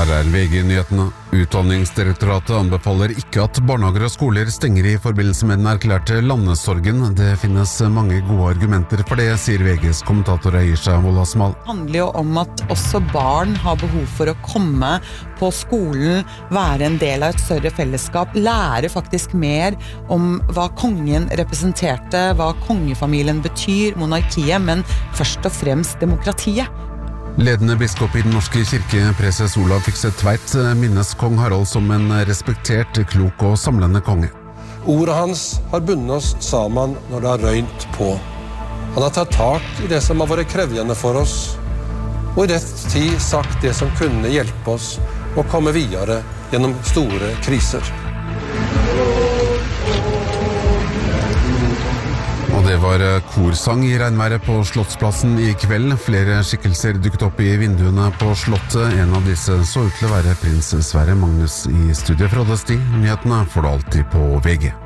Her VG-nyhetene. Utdanningsdirektoratet anbefaler ikke at barnehager og skoler stenger i forbindelse med den erklærte landesorgen. Det finnes mange gode argumenter for det, sier VGs kommentator Aisha Wolasmal. Det handler jo om at også barn har behov for å komme på skolen, være en del av et større fellesskap, lære faktisk mer om hva kongen representerte, hva kongefamilien betyr, monarkiet, men først og fremst demokratiet. Ledende biskop i den norske kirke, preses Olav Fikset Tveit, minnes kong Harald som en respektert, klok og samlende konge. Ordet hans har bundet oss sammen når det har røynt på. Han har tatt tak i det som har vært krevjende for oss, og i rett tid sagt det som kunne hjelpe oss å komme videre gjennom store kriser. Og det var korsang i regnværet på Slottsplassen i kveld. Flere skikkelser dukket opp i vinduene på Slottet. En av disse så ut til å være prins Sverre Magnus. I studiet fra Frode Sti. Nyhetene får du alltid på VG.